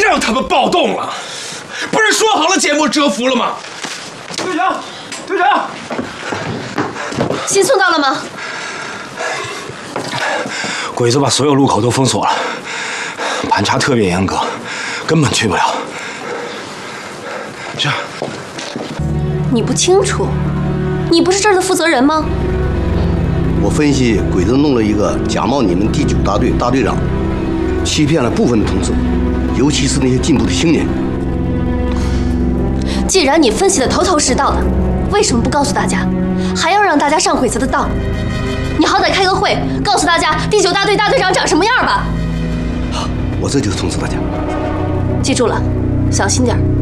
让他们暴动了！不是说好了缄默蛰伏了吗？队长，队长， 信送到了吗？ 鬼子把所有路口都封锁了，盘查特别严格，根本去不了。 这， 你不清楚？你不是这儿的负责人吗？ 我分析，鬼子弄了一个假冒你们第9大队大队长，欺骗了部分同志，尤其是那些进步的青年。 既然你分析的头头是道的，为什么不告诉大家，还要让大家上鬼子的当？你好歹开个会，告诉大家第9大队大队长长什么样吧。 好，我这就通知大家。 记住了，小心点儿。